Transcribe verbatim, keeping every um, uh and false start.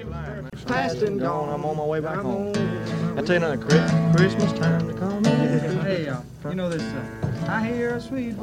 Past and gone, I'm on my way back home. I tell you another Christmas time to come. Hey, uh, you know this, uh, I hear a sweet